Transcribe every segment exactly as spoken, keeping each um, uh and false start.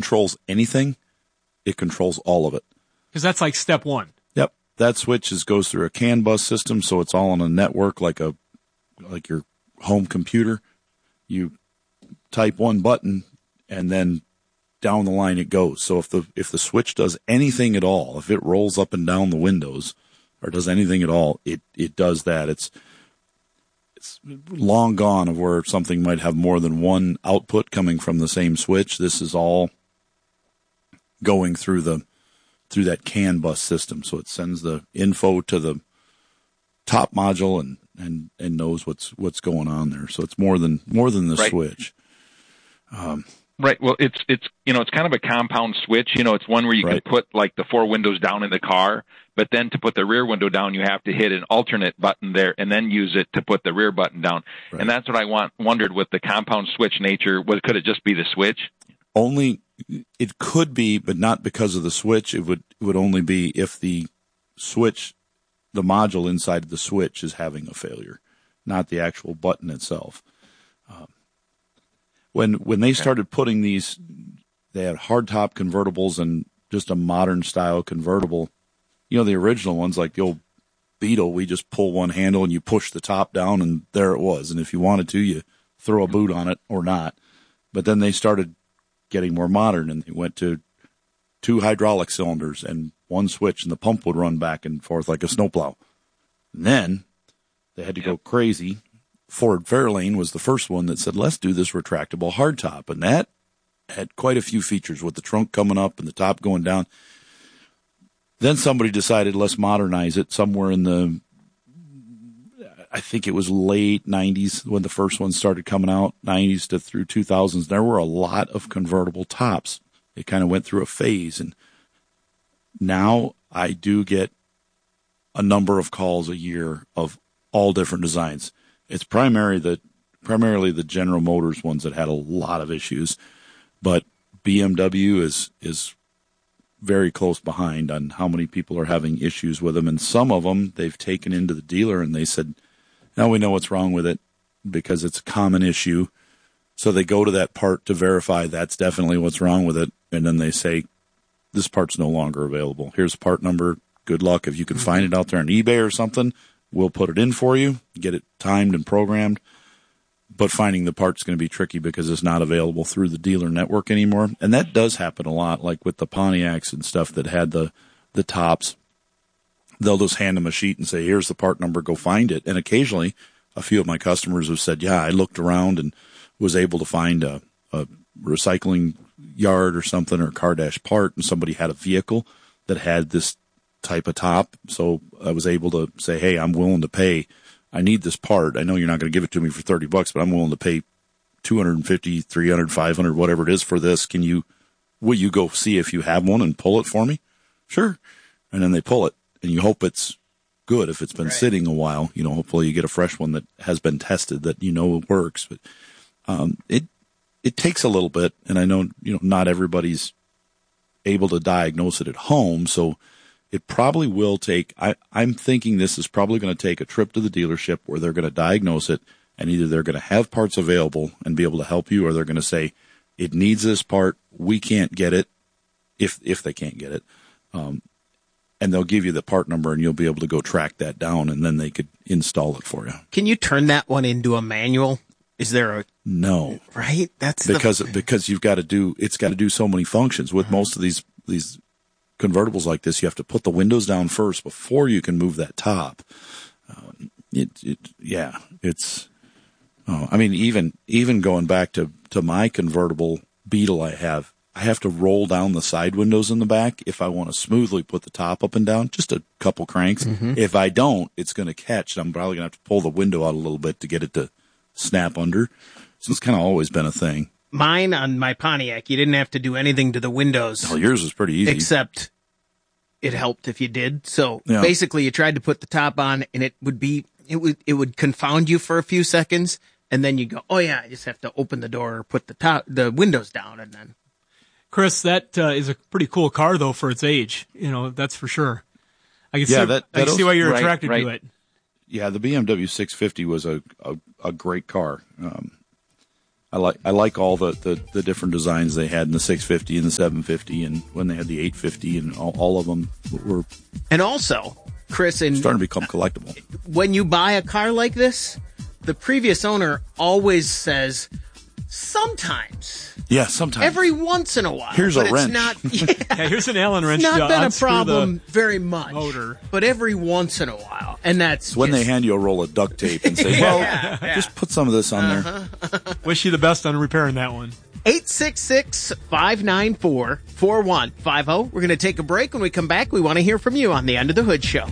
controls anything, it controls all of it. Because that's like step one. Yep. That switch is, goes through a CAN bus system, so it's all on a network like a like your home computer. You type one button, and then down the line it goes. So if the if the switch does anything at all, if it rolls up and down the windows or does anything at all, it, it does that. It's it's long gone of where something might have more than one output coming from the same switch. This is all going through the through that CAN bus system. So it sends the info to the top module and, and, and knows what's what's going on there. So it's more than more than the right. switch. Um, Right. Well, it's it's you know it's kind of a compound switch. You know, it's one where you right. can put like the four windows down in the car, but then to put the rear window down, you have to hit an alternate button there and then use it to put the rear button down. Right. And that's what I want wondered with the compound switch nature. What could it just be the switch? Only it could be, but not because of the switch. It would it would only be if the switch, the module inside of the switch is having a failure, not the actual button itself. Um, When when they started putting these, they had hardtop convertibles and just a modern style convertible. You know, the original ones, like the old Beetle, we just pull one handle and you push the top down and there it was. And if you wanted to, you throw a boot on it or not. But then they started getting more modern and they went to two hydraulic cylinders and one switch and the pump would run back and forth like a snowplow. And then they had to go crazy. Ford Fairlane was the first one that said, let's do this retractable hardtop. And that had quite a few features with the trunk coming up and the top going down. Then somebody decided, let's modernize it somewhere in the, I think it was late nineties when the first one started coming out, nineties to through two thousands. There were a lot of convertible tops. It kind of went through a phase. And now I do get a number of calls a year of all different designs. It's primarily the primarily the General Motors ones that had a lot of issues, but B M W is is very close behind on how many people are having issues with them. And some of them they've taken into the dealer and they said, now we know what's wrong with it because it's a common issue. So they go to that part to verify that's definitely what's wrong with it. And then they say, this part's no longer available. Here's part number. Good luck. If you can find it out there on eBay or something, we'll put it in for you, get it timed and programmed, but finding the part's going to be tricky because it's not available through the dealer network anymore. And that does happen a lot, like with the Pontiacs and stuff that had the, the tops. They'll just hand them a sheet and say, here's the part number, go find it. And occasionally, a few of my customers have said, yeah, I looked around and was able to find a, a recycling yard or something or a car dash part, and somebody had a vehicle that had this type of top. So I was able to say, hey, I'm willing to pay. I need this part. I know you're not going to give it to me for thirty bucks, but I'm willing to pay two hundred fifty, three hundred, five hundred, whatever it is for this. Can you, will you go see if you have one and pull it for me? Sure. And then they pull it and you hope it's good. If it's been right. sitting a while, you know, hopefully you get a fresh one that has been tested that, you know, it works, but, um, it, it takes a little bit. And I know, you know, not everybody's able to diagnose it at home. So, it probably will take, I, I'm thinking this is probably going to take a trip to the dealership where they're going to diagnose it, and either they're going to have parts available and be able to help you, or they're going to say, it needs this part, we can't get it, if if they can't get it. Um, and they'll give you the part number, and you'll be able to go track that down, and then they could install it for you. Can you turn that one into a manual? Is there a... No. Right? That's because the... Because you've got to do, it's got to do so many functions. With uh-huh. most of these these... convertibles like this, you have to put the windows down first before you can move that top. Um, it, it, yeah, it's, oh, I mean, even, even going back to, to my convertible Beetle I have, I have to roll down the side windows in the back if I want to smoothly put the top up and down, just a couple cranks. Mm-hmm. If I don't, it's going to catch. I'm probably going to have to pull the window out a little bit to get it to snap under. So it's kind of always been a thing. Mine on my Pontiac, you didn't have to do anything to the windows. Oh, yours was pretty easy. Except it helped if you did. So yeah. basically you tried to put the top on and it would be, it would, it would confound you for a few seconds. And then you go, oh yeah, I just have to open the door or put the top, the windows down. And then. Chris, that uh, is a pretty cool car though for its age. You know, that's for sure. I can yeah, see, that, I can see why you're right, attracted right. to it. Yeah, the B M W six fifty was a, a, a great car. Um, I like I like all the, the, the different designs they had in the six fifty and the seven fifty, and when they had the eight fifty, and all, all of them were. And also, Chris, and starting to become collectible. When you buy a car like this, the previous owner always says, sometimes. Yeah, sometimes. Every once in a while. Here's a but wrench. It's not, yeah, Yeah, here's an Allen wrench. It's not to been a unscrew problem the very much. motor. But every once in a while. And that's when just, they hand you a roll of duct tape and say, well, Yeah, yeah. just put some of this on Uh-huh. there. Wish you the best on repairing that one. eight six six, five nine four, four one five zero. We're going to take a break. When we come back, we want to hear from you on the Under the Hood Show.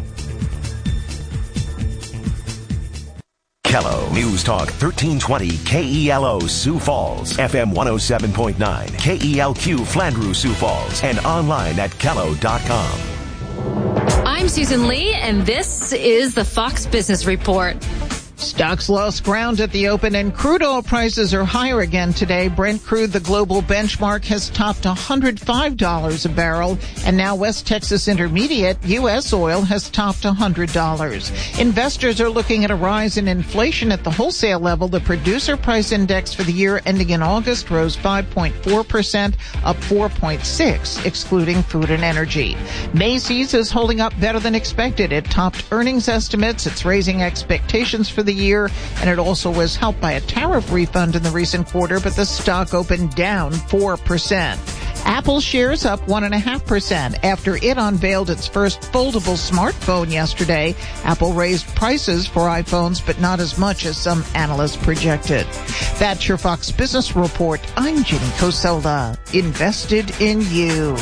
Kello News Talk thirteen twenty K E L O Sioux Falls, F M one oh seven point nine, K E L Q Flandreau Sioux Falls, and online at kello dot com. I'm Susan Lee, and this is the Fox Business Report. Stocks lost ground at the open and crude oil prices are higher again today. Brent crude, the global benchmark, has topped one hundred five dollars a barrel. And now West Texas Intermediate, U S oil, has topped one hundred dollars. Investors are looking at a rise in inflation at the wholesale level. The producer price index for the year ending in August rose five point four percent, up four point six, excluding food and energy. Macy's is holding up better than expected. It topped earnings estimates. It's raising expectations for the year, and it also was helped by a tariff refund in the recent quarter, but the stock opened down four percent. Apple shares up one point five percent after it unveiled its first foldable smartphone yesterday. Apple raised prices for iPhones, but not as much as some analysts projected. That's your Fox Business Report. I'm Ginny Cosola. Invested in you.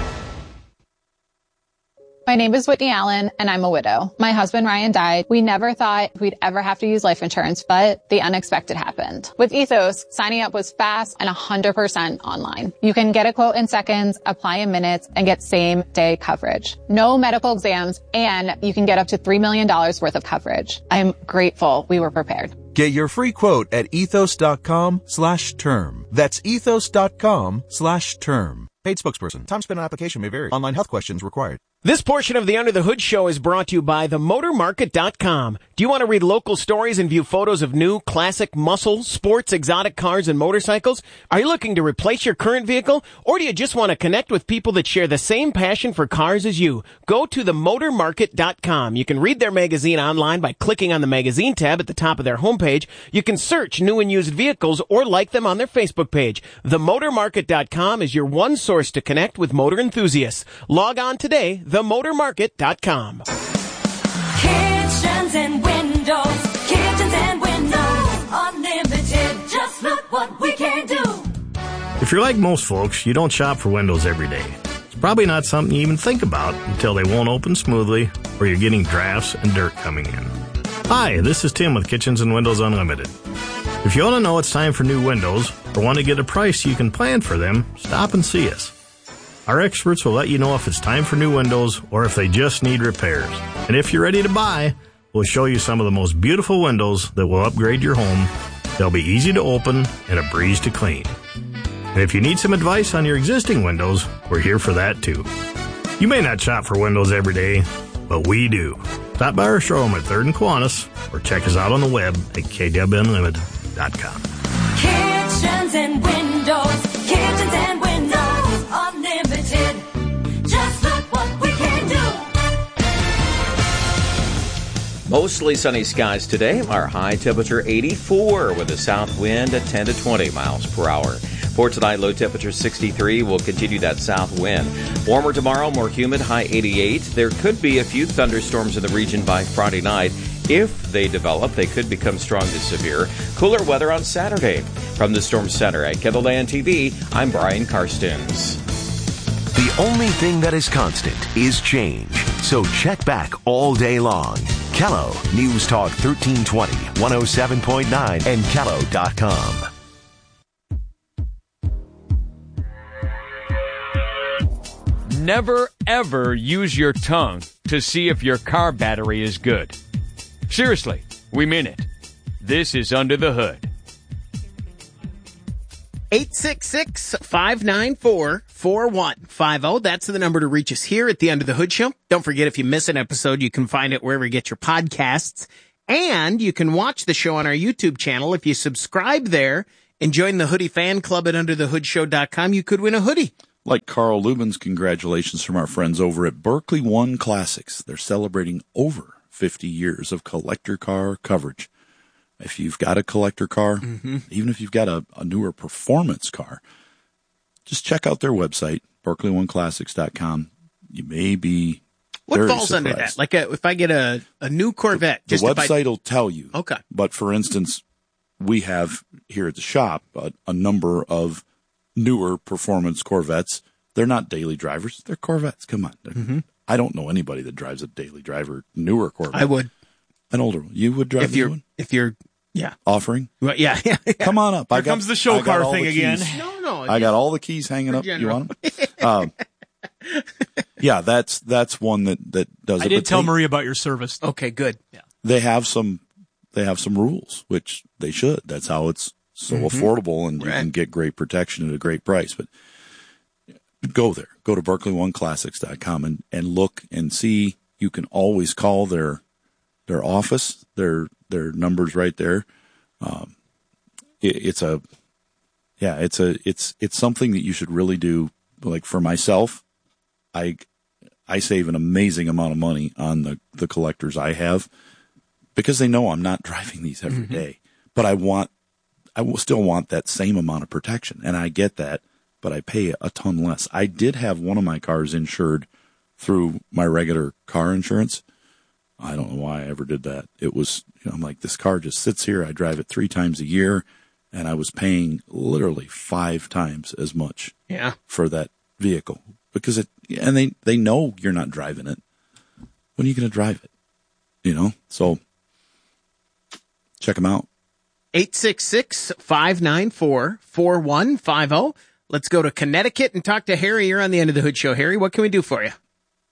My name is Whitney Allen, and I'm a widow. My husband, Ryan, died. We never thought we'd ever have to use life insurance, but the unexpected happened. With Ethos, signing up was fast and one hundred percent online. You can get a quote in seconds, apply in minutes, and get same-day coverage. No medical exams, and you can get up to three million dollars worth of coverage. I'm grateful we were prepared. Get your free quote at ethos.com slash term. That's ethos.com slash term. Paid spokesperson. Time spent on application may vary. Online health questions required. This portion of the Under the Hood Show is brought to you by the motor market dot com. Do you want to read local stories and view photos of new, classic, muscle, sports, exotic cars, and motorcycles? Are you looking to replace your current vehicle? Or do you just want to connect with people that share the same passion for cars as you? Go to the motor market dot com. You can read their magazine online by clicking on the magazine tab at the top of their homepage. You can search new and used vehicles or like them on their Facebook page. the motor market dot com is your one source to connect with motor enthusiasts. Log on today, the motor market dot com. Kitchens and windows, kitchens and windows, unlimited. Just look what we can do. If you're like most folks, you don't shop for windows every day. It's probably not something you even think about until they won't open smoothly or you're getting drafts and dirt coming in. Hi, this is Tim with Kitchens and Windows Unlimited. If you want to know it's time for new windows or want to get a price so you can plan for them, stop and see us. Our experts will let you know if it's time for new windows or if they just need repairs. And if you're ready to buy, we'll show you some of the most beautiful windows that will upgrade your home. They'll be easy to open and a breeze to clean. And if you need some advice on your existing windows, we're here for that too. You may not shop for windows every day, but we do. Stop by our showroom at third and Kiwanis or check us out on the web at k w unlimited dot com. Kitchens and windows, kitchens and windows, unlimited. Just look what we can do. Mostly sunny skies today. Our high temperature eighty-four with a south wind at ten to twenty miles per hour. For tonight, low temperature sixty-three. We'll continue that south wind. Warmer tomorrow, more humid, high eighty-eight. There could be a few thunderstorms in the region by Friday night. If they develop, they could become strong to severe. Cooler weather on Saturday. From the Storm Center at KENDALAND T V, I'm Brian Karstens. The only thing that is constant is change. So check back all day long. Kello News Talk thirteen twenty, one oh seven point nine, and kello dot com. Never, ever use your tongue to see if your car battery is good. Seriously, we mean it. This is Under the Hood. eight six six, five nine four, four one five zero. That's the number to reach us here at the Under the Hood Show. Don't forget, if you miss an episode, you can find it wherever you get your podcasts. And you can watch the show on our YouTube channel. If you subscribe there and join the Hoodie Fan Club at under the hood show dot com, you could win a hoodie. Like Carl Lubin's congratulations from our friends over at Berkeley One Classics. They're celebrating over fifty years of collector car coverage. If you've got a collector car, mm-hmm. even if you've got a, a newer performance car, just check out their website, berkeley one classics dot com. You may be What very falls surprised. under that? Like a, if I get a, a new Corvette. The just if I- website will tell you. Okay. But for instance, we have here at the shop a, a number of newer performance Corvettes. They're not daily drivers. They're Corvettes. Come on. Mm-hmm. I don't know anybody that drives a daily driver newer Corvette. I would. An older one. You would drive If a you're, new one? if you're, yeah. Offering? Well, yeah, yeah, yeah. Come on up. Here I got, comes the show I got car all thing the again. keys. No, no. I got all the keys hanging up. You general. want them? um, yeah, that's that's one that, that does I it. did but tell they, Marie about your service. Okay, good. Yeah. They have some they have some rules, which they should. That's how it's so Mhm. affordable and you Right. can get great protection at a great price. But go there. Go to berkeley one classics dot com and, and look and see. You can always call their their office. Their their numbers right there. Um, it, it's a yeah, it's a it's it's something that you should really do. Like for myself, I I save an amazing amount of money on the, the collectors I have because they know I'm not driving these every Mm-hmm. day. But I want I will still want that same amount of protection, and I get that, but I pay a ton less. I did have one of my cars insured through my regular car insurance. I don't know why I ever did that. It was, you know, I'm like, this car just sits here. I drive it three times a year, and I was paying literally five times as much Yeah. for that vehicle because it, and they, they know you're not driving it. When are you going to drive it? You know, so check them out. eight six six, five nine four, four one five zero. Let's go to Connecticut and talk to Harry. You're on the End of the Hood Show. Harry, what can we do for you?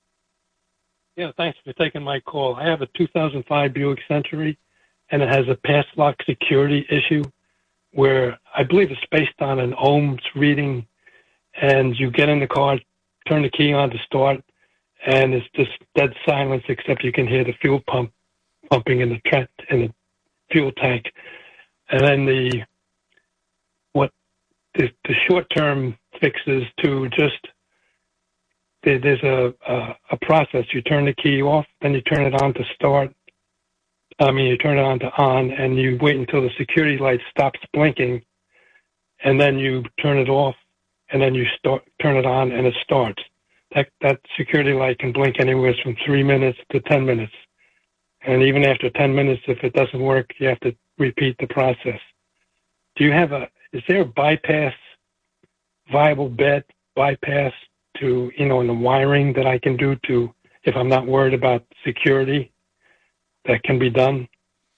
Yeah, thanks for taking my call. I have a two thousand five Buick Century, and it has a pass lock security issue where I believe it's based on an ohms reading, and you get in the car, turn the key on to start, and it's just dead silence except you can hear the fuel pump pumping in the tra- in the fuel tank. And then the what the, the short-term fixes to just there, there's a, a a process. You turn the key off, then you turn it on to start. I mean, you turn it on to on, and you wait until the security light stops blinking, and then you turn it off, and then you start turn it on, and it starts. That that security light can blink anywhere from three minutes to ten minutes, and even after ten minutes, if it doesn't work, you have to repeat the process. Do you have a? Is there a bypass, viable bed bypass to you know in the wiring that I can do to if I'm not worried about security? That can be done?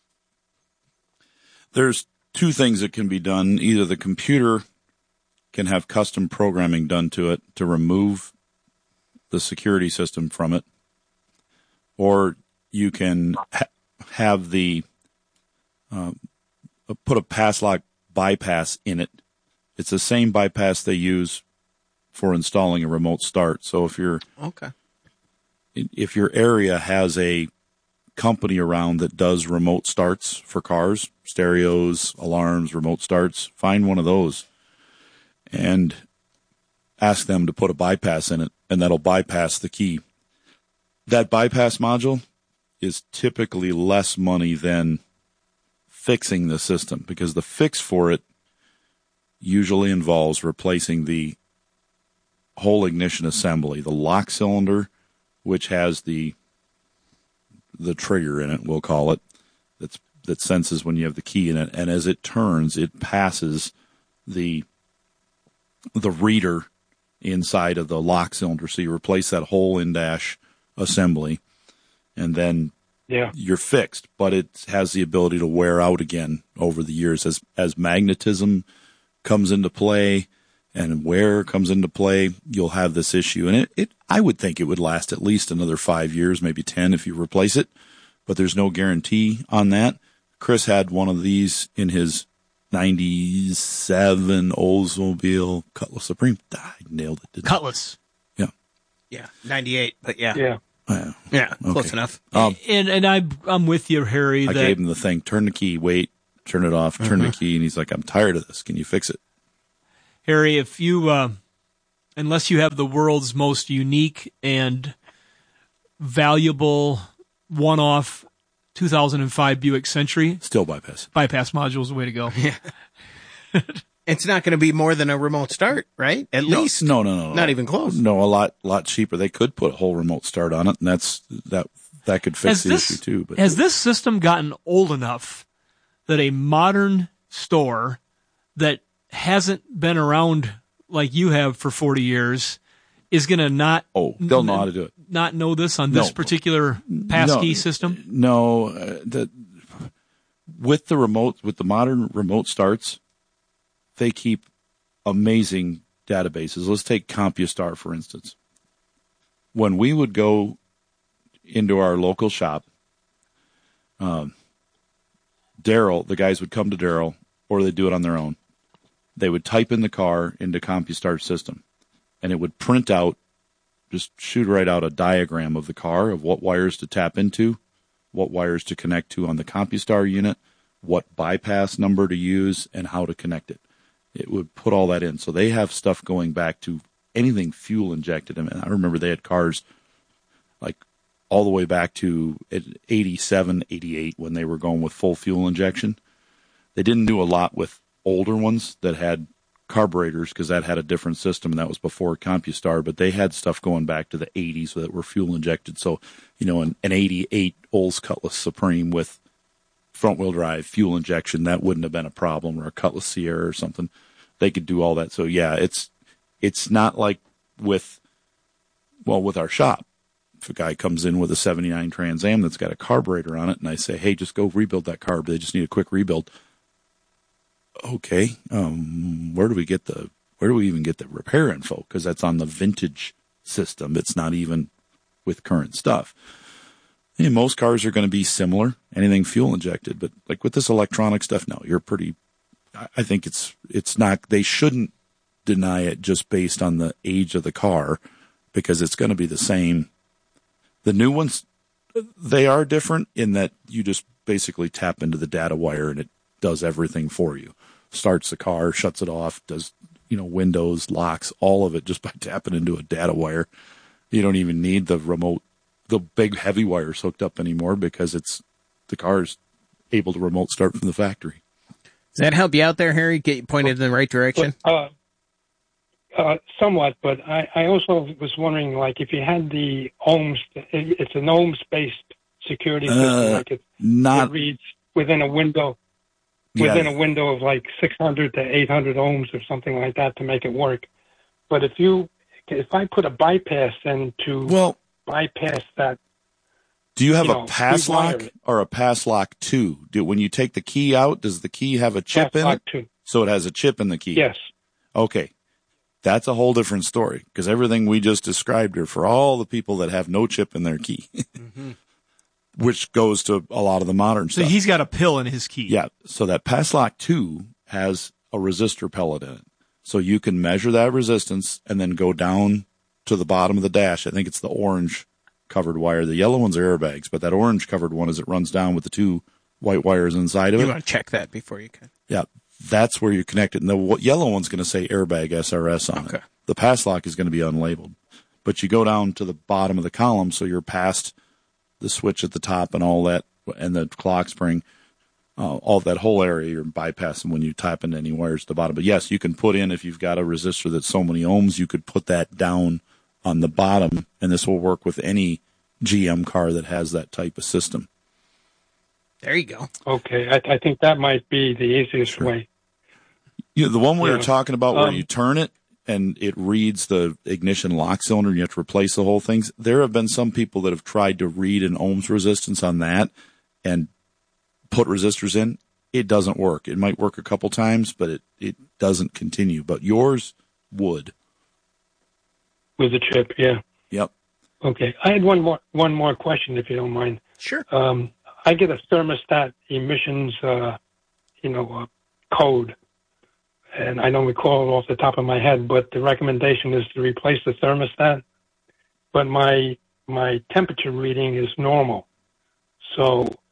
There's two things that can be done. Either the computer can have custom programming done to it to remove the security system from it, or you can ha- have the uh, put a pass lock bypass in it. It's the same bypass they use for installing a remote start. So if you're Okay. if your area has a company around that does remote starts for cars, stereos, alarms, remote starts, find one of those and ask them to put a bypass in it, and that'll bypass the key. That bypass module is typically less money than fixing the system because the fix for it usually involves replacing the whole ignition assembly, the lock cylinder, which has the the trigger in it, we'll call it, that's that senses when you have the key in it, and as it turns, it passes the the reader inside of the lock cylinder. So you replace that whole in-dash assembly, and then yeah. you're fixed. But it has the ability to wear out again over the years as as magnetism comes into play and wear comes into play. You'll have this issue, and it, it I would think it would last at least another five years, maybe ten if you replace it. But there's no guarantee on that. Chris had one of these in his ninety-seven Oldsmobile Cutlass Supreme. I nailed it. Didn't Cutlass. I? Yeah. Yeah. ninety-eight, but yeah. Yeah. Uh, Yeah. okay. Close enough. Um, And and I I'm with you, Harry. I that gave him the thing. Turn the key. Wait. turn it off, turn Uh-huh. the key, and he's like, I'm tired of this. Can you fix it? Harry, if you, uh, unless you have the world's most unique and valuable one-off two thousand five Buick Century, still bypass. Bypass module is the way to go. Yeah. It's not going to be more than a remote start, right? At No, least. No, no, no, no. Not even close. No, a lot, lot cheaper. They could put a whole remote start on it, and that's that. That could fix Has the this, issue too. But has this system gotten old enough that a modern store that hasn't been around like you have for forty years is going to not? Oh, they'll know how to do it. Not know this on this No. particular passkey No, system. No, uh, the with the remote with the modern remote starts, they keep amazing databases. Let's take CompuStar for instance. When we would go into our local shop, um, Daryl, the guys would come to Daryl, or they'd do it on their own. They would type in the car into CompuStar system, and it would print out, just shoot right out a diagram of the car, of what wires to tap into, what wires to connect to on the CompuStar unit, what bypass number to use, and how to connect it. It would put all that in. So they have stuff going back to anything fuel injected. I mean, I remember they had cars like all the way back to eighty-seven, eighty-eight when they were going with full fuel injection. They didn't do a lot with older ones that had carburetors because that had a different system, and that was before CompuStar, but they had stuff going back to the eighties that were fuel injected. So, you know, an, an eighty-eight Olds Cutlass Supreme with front-wheel drive fuel injection, that wouldn't have been a problem, or a Cutlass Sierra or something. They could do all that. So, yeah, it's it's not like with, well, with our shop. If a guy comes in with a seventy-nine Trans Am that's got a carburetor on it, and I say, hey, just go rebuild that carb, they just need a quick rebuild. Okay, um, where do we get the, where do we even get the repair info? Because that's on the vintage system. It's not even with current stuff. And most cars are going to be similar, anything fuel injected, but like with this electronic stuff, no, you're pretty, I think it's, it's not, they shouldn't deny it just based on the age of the car, because it's going to be the same. The new ones, they are different in that you just basically tap into the data wire and it does everything for you. Starts the car, shuts it off, does, you know, windows, locks, all of it just by tapping into a data wire. You don't even need the remote, the big heavy wires hooked up anymore, because it's, the car's able to remote start from the factory. Does that help you out there, Harry? Get you pointed in the right direction? Uh, uh, somewhat, but I, I also was wondering, like, if you had the ohms, it's an ohms-based security system, Uh, like it, not- it reads within a window, within Yeah. a window of like six hundred to eight hundred ohms or something like that to make it work. But if you, if I put a bypass in to well, bypass that, Do you have you a know, pass lock rewire it. or a pass lock two? Do, when you take the key out, does the key have a chip Pass in lock it? two. So it has a chip in the key? Yes. Okay. That's a whole different story, because everything we just described are for all the people that have no chip in their key, Mm-hmm. which goes to a lot of the modern So stuff. he's got a pill in his key. Yeah. So that pass lock two has a resistor pellet in it. So you can measure that resistance and then go down to the bottom of the dash. I think it's the orange covered wire. The yellow ones are airbags, but that orange covered one, as it runs down with the two white wires inside of You it. want to check that before you can. Yeah. That's where you connect it. And the w- yellow one's going to say airbag S R S on it. The pass lock is going to be unlabeled. But you go down to the bottom of the column, so you're past the switch at the top and all that, and the clock spring, uh, all that whole area you're bypassing when you tap into any wires at the bottom. But yes, you can put in, if you've got a resistor that's so many ohms, you could put that down on the bottom, and this will work with any G M car that has that type of system. There you go. Okay, I, I think that might be the easiest way. You know, the one we Yeah. were talking about where Um, you turn it and it reads the ignition lock cylinder and you have to replace the whole thing. There have been some people that have tried to read an ohms resistance on that and put resistors in. It doesn't work. It might work a couple times, but it, it doesn't continue. But yours would. With the chip, yeah. Yep. Okay, I had one more one more question, if you don't mind. Sure. Um, I get a thermostat emissions, uh, you know, uh, code, and I don't recall it off the top of my head, but the recommendation is to replace the thermostat. But my my temperature reading is normal, so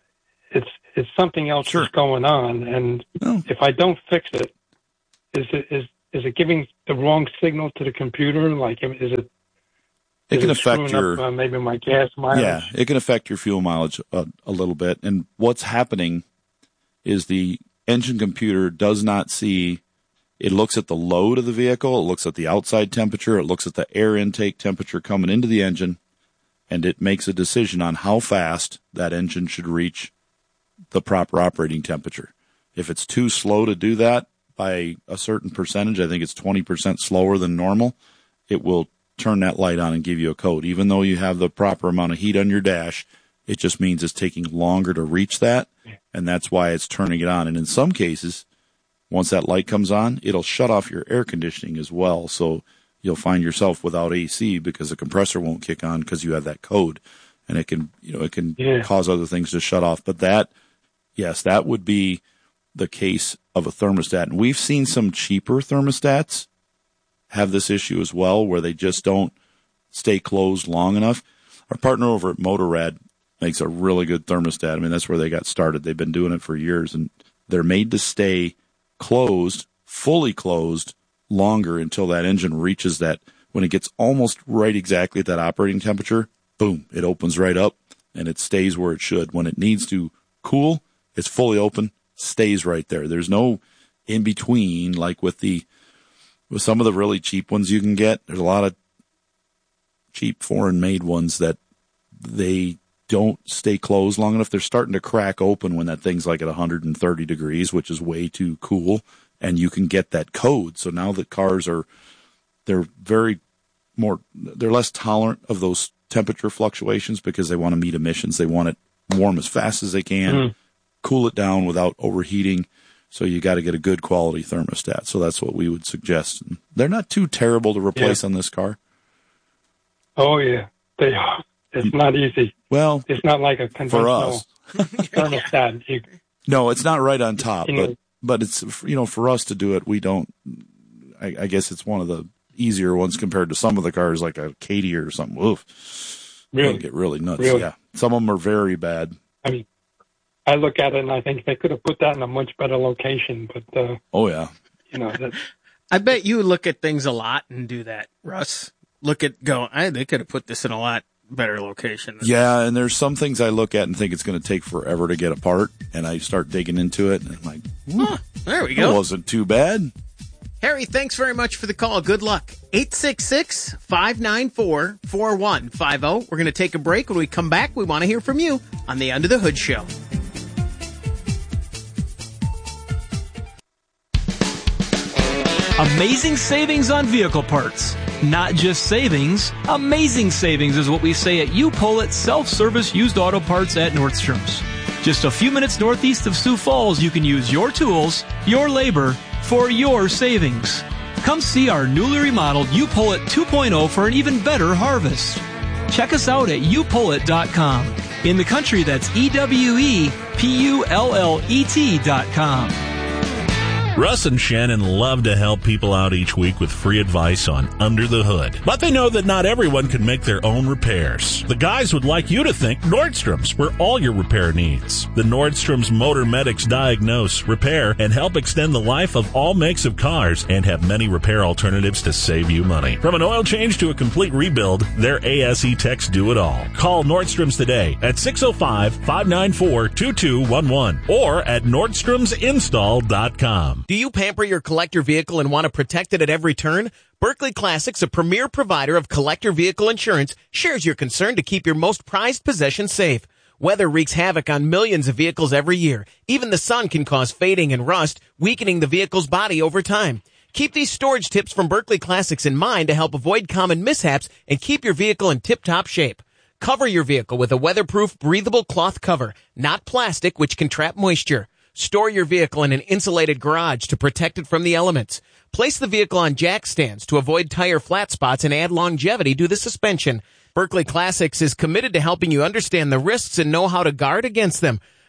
it's it's something else Sure. that's going on, and No. if I don't fix it, is it is is it giving the wrong signal to the computer? Like, is it? It is can it affect screwing your up, uh, maybe my gas mileage. Yeah, it can affect your fuel mileage a, a little bit. And what's happening is the engine computer does not see. It looks at the load of the vehicle. It looks at the outside temperature. It looks at the air intake temperature coming into the engine, and it makes a decision on how fast that engine should reach the proper operating temperature. If it's too slow to do that by a certain percentage, I think it's twenty percent slower than normal, it will turn that light on and give you a code. Even though you have the proper amount of heat on your dash, it just means it's taking longer to reach that, and that's why it's turning it on. And in some cases, once that light comes on, it'll shut off your air conditioning as well. So you'll find yourself without A C because the compressor won't kick on because you have that code, and it can, you know, it can Yeah. cause other things to shut off. But that, yes, that would be the case of a thermostat. And we've seen some cheaper thermostats have this issue as well, where they just don't stay closed long enough. Our partner over at Motorrad makes a really good thermostat. I mean, that's where they got started. They've been doing it for years, and they're made to stay closed, fully closed, longer until that engine reaches that. When it gets almost right exactly at that operating temperature, boom, it opens right up, and it stays where it should. When it needs to cool, it's fully open, stays right there. There's no in between, like with the with some of the really cheap ones you can get. There's a lot of cheap foreign made ones that they don't stay closed long enough. They're starting to crack open when that thing's like at one hundred thirty degrees, which is way too cool, and you can get that code. So now that cars are, they're very more, they're less tolerant of those temperature fluctuations because they want to meet emissions. They want it warm as fast as they can, Mm. cool it down without overheating. So you got to get a good quality thermostat. So that's what we would suggest. And they're not too terrible to replace on this car. Oh yeah, they are. It's not easy. Well, it's not like a for conventional us. thermostat. You, No, it's not right on top, You know- but but it's, you know, for us to do it, we don't. I, I guess it's one of the easier ones compared to some of the cars, like a Katie or something. Oof, Really? They'll get really nuts. Really? Yeah, some of them are very bad. I mean, I look at it and I think they could have put that in a much better location. But uh, Oh yeah, you know, that, I bet you look at things a lot and do that, Russ. Look at go. I they could have put this in a lot better location. yeah. And there's some things I look at and think it's going to take forever to get apart, and I start digging into it, and I'm like, Huh, there we it go. wasn't too bad. Harry, thanks very much for the call. Good luck. eight six six, five nine four, four one five zero. We're going to take a break. When we come back, we want to hear from you on the Under the Hood Show. Amazing savings on vehicle parts. Not just savings, amazing savings is what we say at U-Pull Self-Service Used Auto Parts at Nordstrom's. Just a few minutes northeast of Sioux Falls, you can use your tools, your labor, for your savings. Come see our newly remodeled U-Pull It two point oh for an even better harvest. Check us out at U Pull It dot com. In the country, that's E W E P U L L E T dot com. Russ and Shannon love to help people out each week with free advice on Under the Hood. But they know that not everyone can make their own repairs. The guys would like you to think Nordstrom's for all your repair needs. The Nordstrom's Motor Medics diagnose, repair, and help extend the life of all makes of cars and have many repair alternatives to save you money. From an oil change to a complete rebuild, their A S E techs do it all. Call Nordstrom's today at six oh five, five nine four, two two one one or at Nordstroms Install dot com. Do you pamper your collector vehicle and want to protect it at every turn? Berkeley Classics, a premier provider of collector vehicle insurance, shares your concern to keep your most prized possession safe. Weather wreaks havoc on millions of vehicles every year. Even the sun can cause fading and rust, weakening the vehicle's body over time. Keep these storage tips from Berkeley Classics in mind to help avoid common mishaps and keep your vehicle in tip-top shape. Cover your vehicle with a weatherproof, breathable cloth cover, not plastic, which can trap moisture. Store your vehicle in an insulated garage to protect it from the elements. Place the vehicle on jack stands to avoid tire flat spots and add longevity to the suspension. Berkeley Classics is committed to helping you understand the risks and know how to guard against them.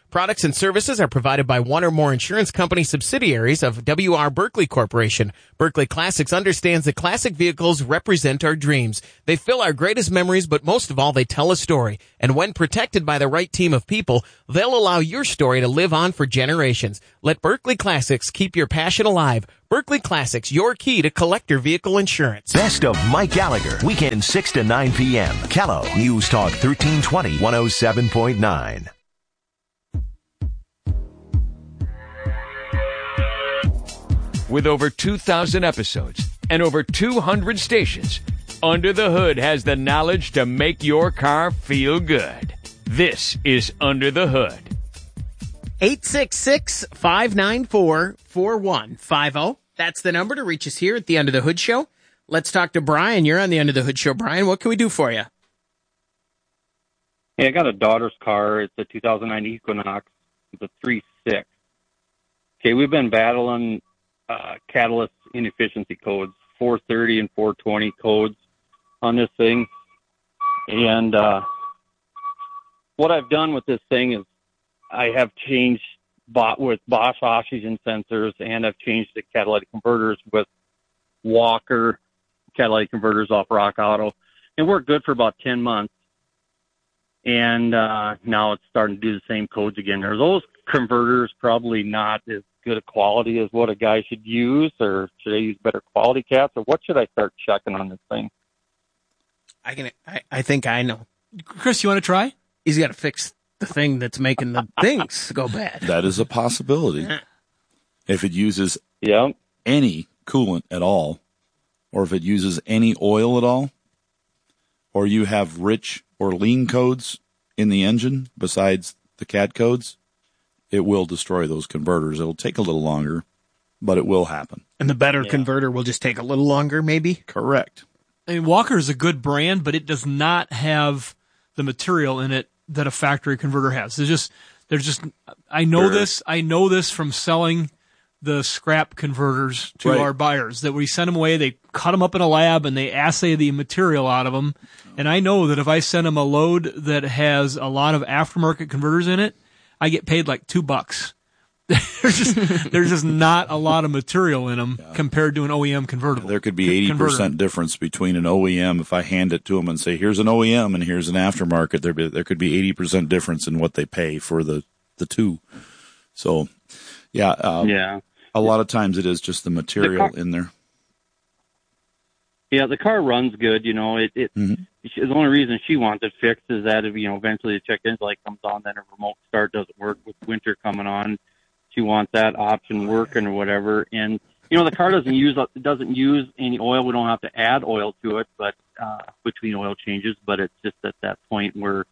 Products and services are provided by one or more insurance company subsidiaries of W R Berkeley Corporation. Berkeley Classics understands that classic vehicles represent our dreams. They fill our greatest memories, but most of all, they tell a story. And when protected by the right team of people, they'll allow your story to live on for generations. Let Berkeley Classics keep your passion alive. Berkeley Classics, your key to collector vehicle insurance. Best of Mike Gallagher, weekend six to nine p.m. Callow, News Talk thirteen twenty, one oh seven point nine. With over two thousand episodes and over two hundred stations, Under the Hood has the knowledge to make your car feel good. This is Under the Hood. eight six six, five nine four, four one five zero. That's the number to reach us here at the Under the Hood Show. Let's talk to Brian. You're on the Under the Hood Show. Brian, what can we do for you? Hey, I got a daughter's car. It's a two thousand nine Equinox. It's a three six. Okay, we've been battling uh, catalyst inefficiency codes, four thirty and four twenty codes on this thing. And uh, what I've done with this thing is I have changed bought with Bosch oxygen sensors, and I've changed the catalytic converters with Walker catalytic converters off Rock Auto. It worked good for about ten months. And uh, now it's starting to do the same codes again. Are those converters probably not as good a quality as what a guy should use, or should I use better quality caps, or what should I start checking on this thing? I can. I, I think I know. Chris, you want to try? He's got to fix the thing that's making the things go bad. That is a possibility. If it uses yeah. any coolant at all, or if it uses any oil at all, or you have rich or lean codes in the engine besides the C A D codes, it will destroy those converters. It'll take a little longer, but it will happen. And the better yeah. converter will just take a little longer, maybe? Correct. I mean, Walker is a good brand, but it does not have the material in it that a factory converter has. There's just, there's just, I know Sure. this, I know this from selling the scrap converters to Right. our buyers, that we send them away, they cut them up in a lab and they assay the material out of them. And I know that if I send them a load that has a lot of aftermarket converters in it, I get paid like two bucks. there's just, there's just not a lot of material in them yeah. compared to an O E M convertible. There could be eighty percent difference between an O E M. If I hand it to them and say, here's an O E M and here's an aftermarket, there, be, there could be eighty percent difference in what they pay for the, the two. So, yeah. Um, yeah. A lot of times it is just the material the car, in there. Yeah, the car runs good. You know, it, it mm-hmm. she, the only reason she wants it fixed is that if, you know, eventually the check engine light comes on, then a remote start doesn't work with winter coming on. She wants that option working or whatever. And, you know, the car doesn't use, it doesn't use any oil. We don't have to add oil to it, but, uh, between oil changes, but it's just at that point where,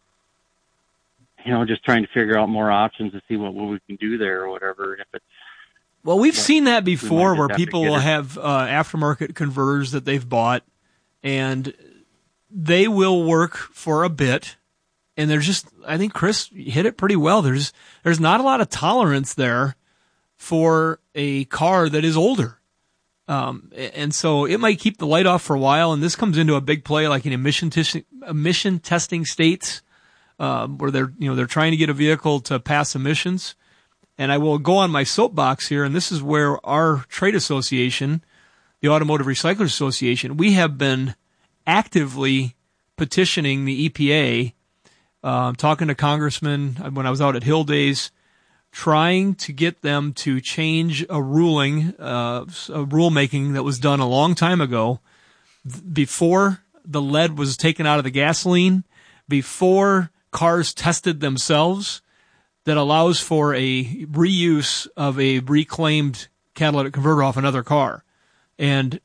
you know, just trying to figure out more options to see what, what we can do there or whatever. If it's, Well, we've seen that before where have people will have uh, aftermarket converters that they've bought, and they will work for a bit. And there's just, I think Chris hit it pretty well. There's there's not a lot of tolerance there for a car that is older. Um, and so it might keep the light off for a while, and this comes into a big play like in emission, t- emission testing states uh, where they're, you know, they're trying to get a vehicle to pass emissions. And I will go on my soapbox here, and this is where our trade association, the Automotive Recyclers Association, we have been actively petitioning the E P A, uh, talking to congressmen when I was out at Hill Days, trying to get them to change a ruling, uh, a rulemaking that was done a long time ago, before the lead was taken out of the gasoline, before cars tested themselves, that allows for a reuse of a reclaimed catalytic converter off another car. And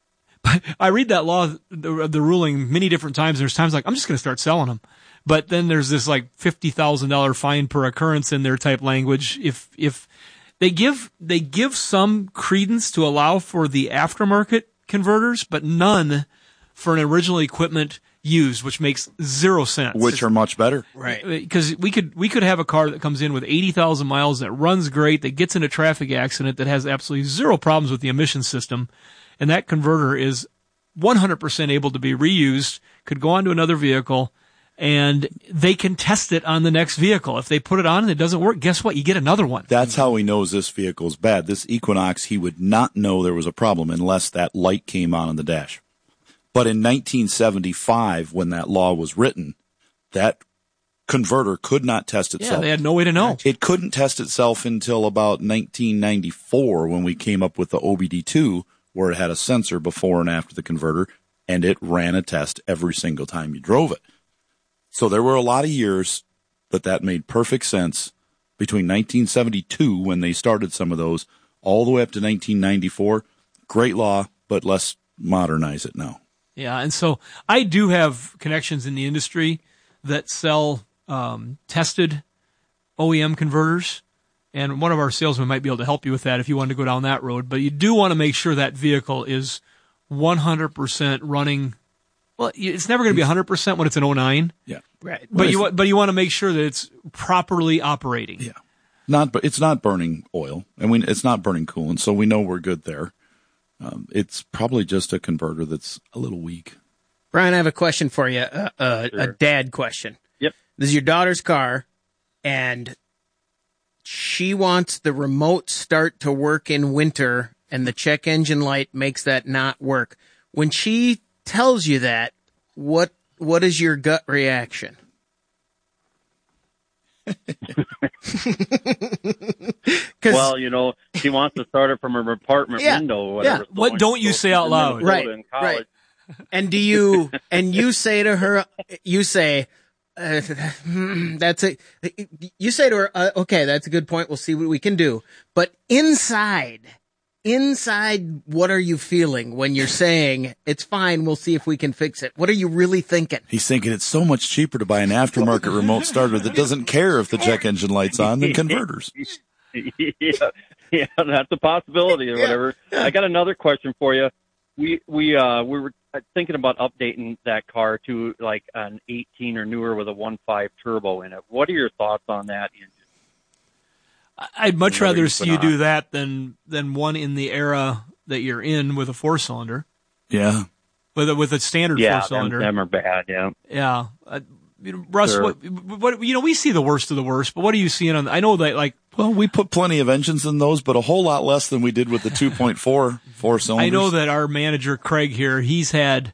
I read that law, the, the ruling, many different times. There's times like, I'm just going to start selling them. But then there's this like fifty thousand dollars fine per occurrence in their type language. If, if they give, they give some credence to allow for the aftermarket converters, but none for an original equipment used, which makes zero sense. Which are much better. Right. Because we could, we could have a car that comes in with eighty thousand miles, that runs great, that gets in a traffic accident, that has absolutely zero problems with the emission system. And that converter is one hundred percent able to be reused, could go onto another vehicle, and they can test it on the next vehicle. If they put it on and it doesn't work, guess what? You get another one. That's how he knows this vehicle's bad. This Equinox, he would not know there was a problem unless that light came on in the dash. But in nineteen seventy-five, when that law was written, that converter could not test itself. Yeah, they had no way to know. It couldn't test itself until about nineteen ninety-four when we came up with the O B D two, where it had a sensor before and after the converter, and it ran a test every single time you drove it. So there were a lot of years that that made perfect sense between nineteen seventy-two, when they started some of those, all the way up to nineteen ninety-four. Great law, but let's modernize it now. Yeah, and so I do have connections in the industry that sell um, tested O E M converters, and one of our salesmen might be able to help you with that if you want to go down that road. But you do want to make sure that vehicle is one hundred percent running. Well, it's never going to be one hundred percent when it's an oh nine. Yeah. Right. But you but you want to make sure that it's properly operating. Yeah. Not, but it's not burning oil, and we it's not burning coolant, so we know we're good there. Um, it's probably just a converter that's a little weak. Brian, I have a question for you, uh, uh, Sure. a dad question. Yep. This is your daughter's car, and she wants the remote start to work in winter, and the check engine light makes that not work. When she tells you that, what what is your gut reaction? Well, you know, she wants to start it from her apartment Yeah, window or whatever. yeah. So What when don't she you goes say to out loud? Minnesota Right, in college, right. And do you and you say to her, you say, uh, hmm, that's a, you say to her, uh, okay, that's a good point. We'll see what we can do. But inside, inside, what are you feeling when you're saying it's fine? We'll see if we can fix it. What are you really thinking? He's thinking it's so much cheaper to buy an aftermarket remote starter that doesn't care if the check engine light's on than converters. yeah, yeah, that's a possibility or whatever. I got another question for you. We we uh we were thinking about updating that car to like an eighteen or newer with a one point five turbo in it. What are your thoughts on that engine? I'd much Whether rather you see put you on- do that than than one in the era that you're in with a four cylinder, Yeah. with a, with a standard Yeah, four them, cylinder. them are bad. Yeah. Yeah. Uh, you know, Russ, Sure. what, what, you know, we see the worst of the worst, but what are you seeing on, I know that like, Well, we put plenty of engines in those, but a whole lot less than we did with the two point four four cylinders. I know that our manager, Craig here, he's had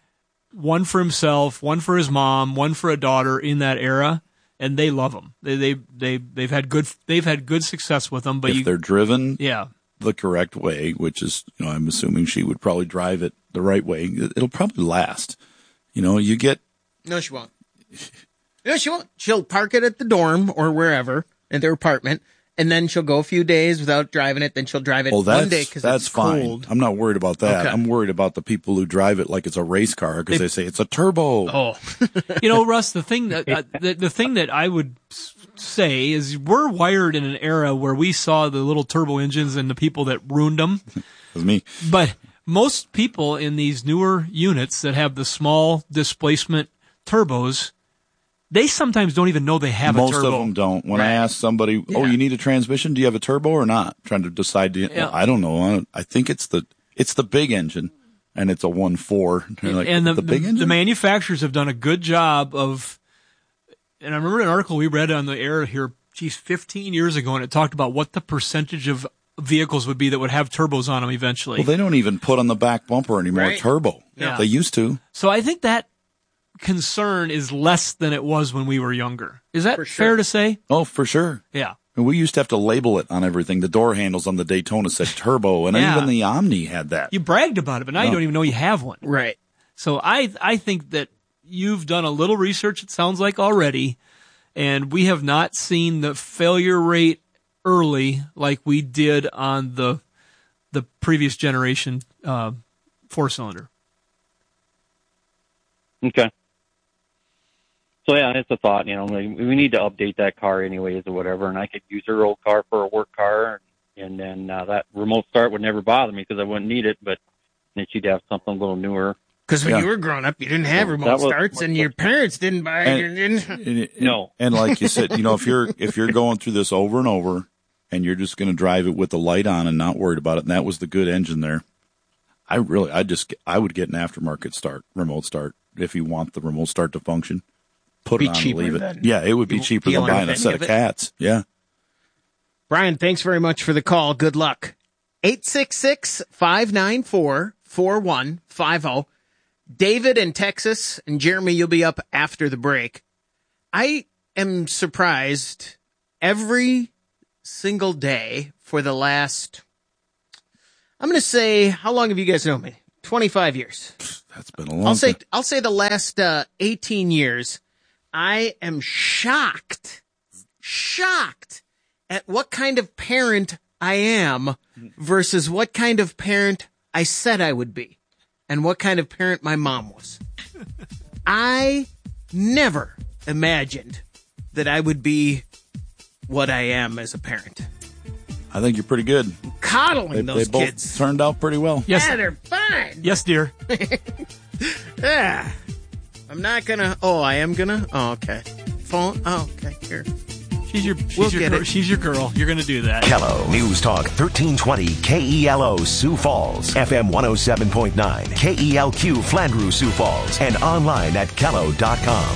one for himself, one for his mom, one for a daughter in that era, and they love them. They, they, they, they've had good, they've had good success with them, but if you, they're driven yeah, the correct way, which is, you know, I'm assuming she would probably drive it the right way, it'll probably last. You know, you get No, she won't. No, she won't. She'll park it at the dorm or wherever in their apartment, and then she'll go a few days without driving it. Then she'll drive it well, that's one day because that's it's fine. cold. I'm not worried about that. Okay. I'm worried about the people who drive it like it's a race car because they, say it's a turbo. Oh, you know, Russ, the thing that uh, the, the thing that I would s- say is we're wired in an era where we saw the little turbo engines and the people that ruined them. With me. But most people in these newer units that have the small displacement turbos, they sometimes don't even know they have Most a turbo. of them don't. When I ask somebody, "Oh, Yeah. you need a transmission? Do you have a turbo or not?" Trying to decide. To, Yeah. well, I don't know. I, I think it's the it's the big engine, and it's a one four. Like, and the, the big the, engine. the manufacturers have done a good job of, and I remember an article we read on the air here, geez, fifteen years ago, and it talked about what the percentage of vehicles would be that would have turbos on them eventually. Well, they don't even put on the back bumper anymore Right. turbo. Yeah. They used to. So I think that concern is less than it was when we were younger. Is that For sure. fair to say? Oh, for sure. Yeah. And we used to have to label it on everything. The door handles on the Daytona said turbo, and Yeah. even the Omni had that. You bragged about it, but now you No. don't even know you have one. Right. So I I think that you've done a little research, it sounds like already, and we have not seen the failure rate early like we did on the the previous generation uh, four cylinder. Okay. So yeah, it's a thought. You know, like, we need to update that car anyways or whatever, and I could use her old car for a work car, and then uh, that remote start would never bother me because I wouldn't need it. But then she'd have something a little newer. Because when Yeah. you were growing up, you didn't have That remote was- starts, and your parents didn't buy And- it. Didn't. And, and- No. And like you said, you know, if you're if you're going through this over and over, and you're just going to drive it with the light on and not worried about it, and that was the good engine there. I really, I just, I would get an aftermarket start, remote start, if you want the remote start to function. put Be it on and cheaper leave it. than Yeah, it would be cheaper than dealing buying with a set any of of it. cats. Yeah. Brian, thanks very much for the call. Good luck. eight six six, five nine four, four one five zero. David in Texas, and Jeremy, you'll be up after the break. I am surprised every single day for the last, I'm going to say, how long have you guys known me? twenty-five years. That's been a long I'll say, time. I'll say the last uh, eighteen years. I am shocked, shocked at what kind of parent I am versus what kind of parent I said I would be and what kind of parent my mom was. I never imagined that I would be what I am as a parent. I think you're pretty good. Coddling They, those they both kids. turned out pretty well. Yes. Yeah, they're fine. Yes, dear. Yeah. I'm not gonna. Oh, I am gonna. Oh, okay. Phone. Oh, okay. Here. She's your, she's We'll your get girl. it. She's your girl. You're going to do that. Kello News Talk thirteen twenty K E L O Sioux Falls, F M one oh seven point nine, K E L Q Flandreau Sioux Falls, and online at kello dot com.